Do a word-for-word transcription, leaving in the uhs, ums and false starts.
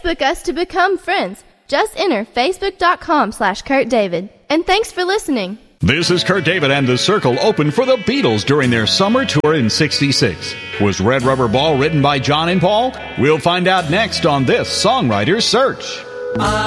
Facebook us to become friends. Just enter facebook.com slash Kurt David. And thanks for listening. This is Kurt David, and The Circle opened for the Beatles during their summer tour in sixty-six. Was Red Rubber Ball written by John and Paul? We'll find out next on this Songwriter's Search.